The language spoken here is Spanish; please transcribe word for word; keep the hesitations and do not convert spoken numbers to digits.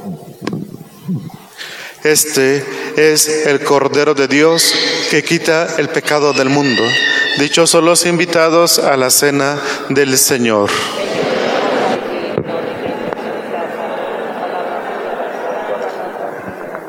Este es el Cordero de Dios que quita el pecado del mundo. Dichosos los invitados a la cena del Señor.